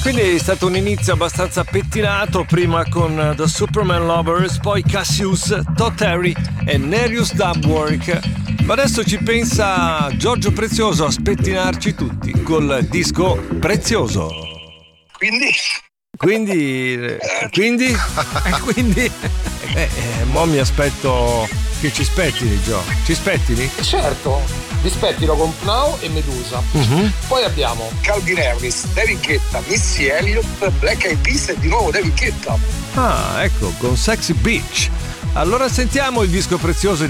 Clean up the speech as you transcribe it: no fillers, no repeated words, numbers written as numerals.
Quindi è stato un inizio abbastanza pettinato, prima con The Superman Lovers, poi Cassius, Todd Terry e Nereus Dubwork. Ma adesso ci pensa Giorgio Prezioso a spettinarci tutti col disco Prezioso. Quindi? Mo mi aspetto che ci spettini, Gio. Ci spettini? Certo. Vi spettino con Pnau e Medusa. Poi abbiamo Calvin Harris, David Guetta, Missy Elliott, Black Eyed Peas e di nuovo David Guetta. Ah, ecco, con Sexy Beach. Allora sentiamo il disco prezioso di